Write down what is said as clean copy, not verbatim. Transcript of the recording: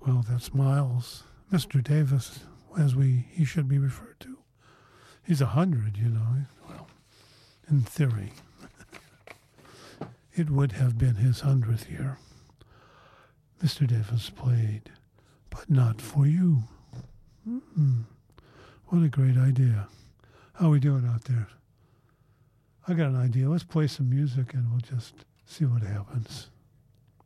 Well, that's Miles. Mr. Davis, he should be referred to. He's 100, you know. Well, in theory. It would have been his 100th year. Mr. Davis played, but not for you. What a great idea. How are we doing out there? I got an idea. Let's play some music and we'll just see what happens.